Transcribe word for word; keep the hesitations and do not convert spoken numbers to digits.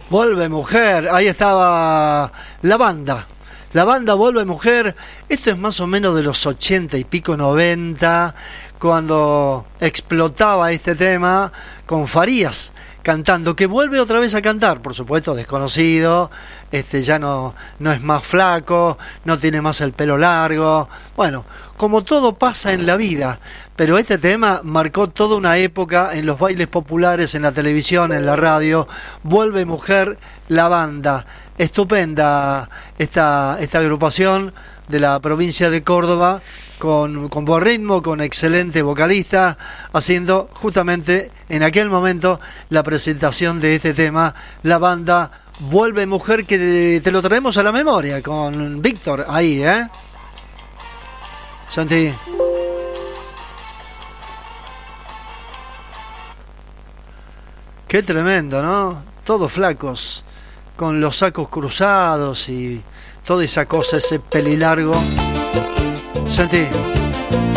Vuelve mujer, ahí estaba la banda. La banda Vuelve Mujer, esto es más o menos de los ochenta y pico, noventa, cuando explotaba este tema con Farías cantando, que vuelve otra vez a cantar, por supuesto desconocido, este ya no, no es más flaco, no tiene más el pelo largo, bueno, como todo pasa en la vida, pero este tema marcó toda una época en los bailes populares, en la televisión, en la radio. Vuelve Mujer, la banda. Estupenda esta, esta agrupación de la provincia de Córdoba, con, con buen ritmo, con excelente vocalista, haciendo justamente en aquel momento la presentación de este tema, la banda Vuelve Mujer, que te, te lo traemos a la memoria con Víctor ahí, ¿eh? Santi. Qué tremendo, ¿no? Todos flacos, con los sacos cruzados y toda esa cosa, ese pelilargo. Santi.